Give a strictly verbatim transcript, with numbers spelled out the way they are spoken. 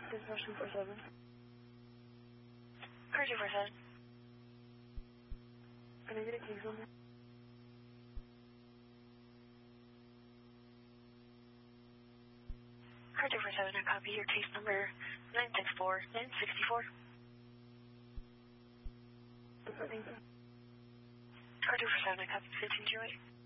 Dispatch two four seven. Car two four seven. Can I get a case number? Car two four seven, I copy your case number nine six four nine six four. Thank you. Car two four seven, I copy fifteen two eight.